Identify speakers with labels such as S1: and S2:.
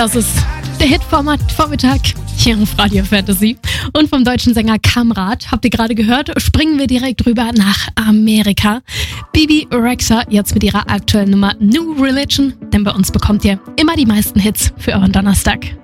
S1: Das ist der Hit-Vormittag hier auf Radio Fantasy. Und vom deutschen Sänger Kamrat, habt ihr gerade gehört, springen wir direkt rüber nach Amerika. Bebe Rexha jetzt mit ihrer aktuellen Nummer New Religion, denn bei uns bekommt ihr immer die meisten Hits für euren Donnerstag.